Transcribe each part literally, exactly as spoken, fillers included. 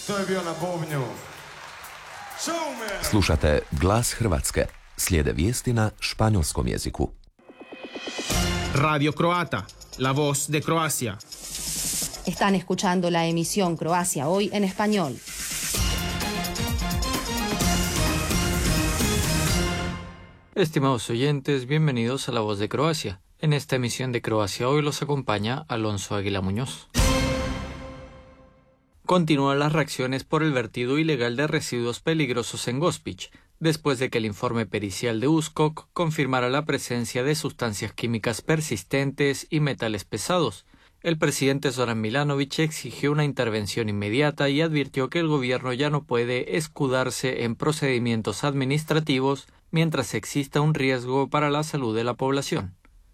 Slušate Glas Hrvatske. Slijede vijesti na španjolskom jeziku. Radio Croata, la voz de Croacia. Están escuchando la emisión Croacia Hoy en español. Estimados oyentes, bienvenidos a La Voz de Croacia. En esta emisión de Croacia Hoy los acompaña Alonso Águila Muñoz. Continúan las reacciones por el vertido ilegal de residuos peligrosos en Gospić, después de que el informe pericial de U S C O C confirmara la presencia de sustancias químicas persistentes y metales pesados. El presidente Zoran Milanović exigió una intervención inmediata y advirtió que el gobierno ya no puede escudarse en procedimientos administrativos mientras exista un riesgo para la salud de la población.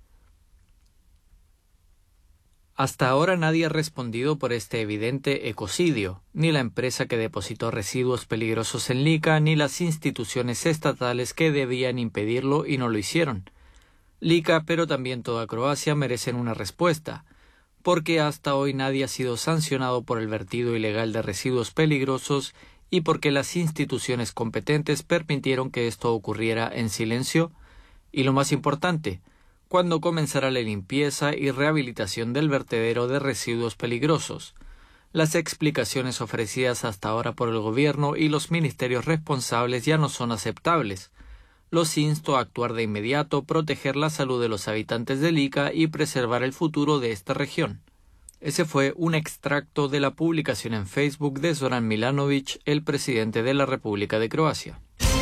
Hasta ahora nadie ha respondido por este evidente ecocidio, ni la empresa que depositó residuos peligrosos en Lika, ni las instituciones estatales que debían impedirlo y no lo hicieron. Lika, pero también toda Croacia, merecen una respuesta, porque hasta hoy nadie ha sido sancionado por el vertido ilegal de residuos peligrosos y porque las instituciones competentes permitieron que esto ocurriera en silencio, y lo más importante, cuando comenzará la limpieza y rehabilitación del vertedero de residuos peligrosos. Las explicaciones ofrecidas hasta ahora por el gobierno y los ministerios responsables ya no son aceptables. Los insto a actuar de inmediato, proteger la salud de los habitantes de Lika y preservar el futuro de esta región. Ese fue un extracto de la publicación en Facebook de Zoran Milanović, el presidente de la República de Croacia.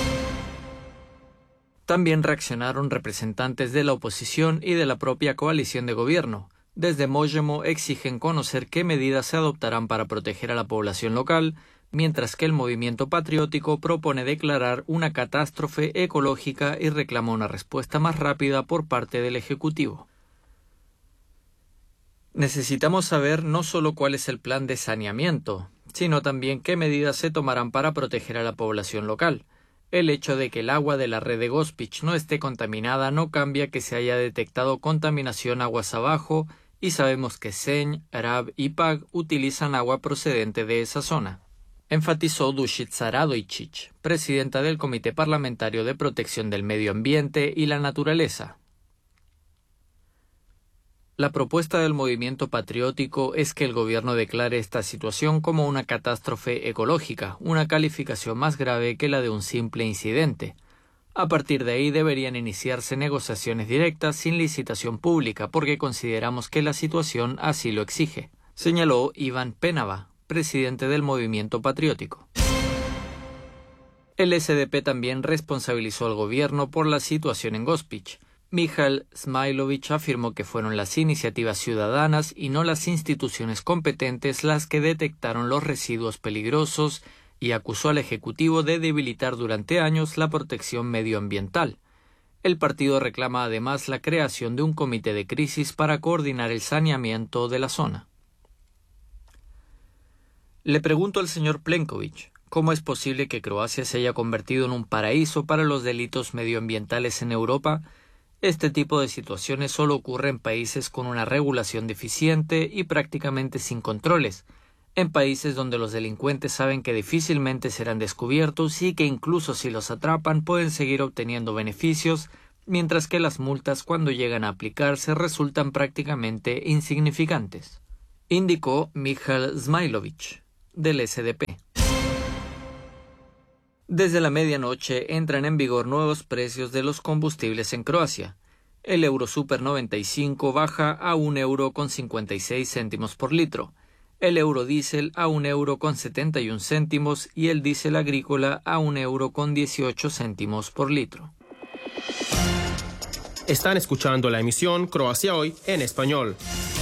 También reaccionaron representantes de la oposición y de la propia coalición de gobierno. Desde Možemo exigen conocer qué medidas se adoptarán para proteger a la población local, mientras que el movimiento patriótico propone declarar una catástrofe ecológica y reclama una respuesta más rápida por parte del Ejecutivo. Necesitamos saber no solo cuál es el plan de saneamiento, sino también qué medidas se tomarán para proteger a la población local. El hecho de que el agua de la red de Gospić no esté contaminada no cambia que se haya detectado contaminación aguas abajo y sabemos que Senj, Rab y Pag utilizan agua procedente de esa zona, enfatizó Dušica Radojčić, presidenta del Comité Parlamentario de Protección del Medio Ambiente y la Naturaleza. La propuesta del movimiento patriótico es que el gobierno declare esta situación como una catástrofe ecológica, una calificación más grave que la de un simple incidente. A partir de ahí deberían iniciarse negociaciones directas sin licitación pública porque consideramos que la situación así lo exige, señaló Ivan Penava, presidente del movimiento patriótico. El S D P también responsabilizó al gobierno por la situación en Gospić. Mihael Zmajlović afirmó que fueron las iniciativas ciudadanas y no las instituciones competentes las que detectaron los residuos peligrosos y acusó al Ejecutivo de debilitar durante años la protección medioambiental. El partido reclama además la creación de un comité de crisis para coordinar el saneamiento de la zona. Le pregunto al señor Plenković, ¿cómo es posible que Croacia se haya convertido en un paraíso para los delitos medioambientales en Europa? Este tipo de situaciones solo ocurre en países con una regulación deficiente y prácticamente sin controles, en países donde los delincuentes saben que difícilmente serán descubiertos y que incluso si los atrapan pueden seguir obteniendo beneficios, mientras que las multas cuando llegan a aplicarse resultan prácticamente insignificantes, indicó Mihael Zmajlović, del S D P. Desde la medianoche entran en vigor nuevos precios de los combustibles en Croacia. El Euro Super noventa y cinco baja a un euro con cincuenta y seis céntimos por litro, el Euro Diesel a un euro con setenta y un céntimos y el diésel agrícola a un euro con dieciocho céntimos por litro. Están escuchando la emisión Croacia Hoy en español.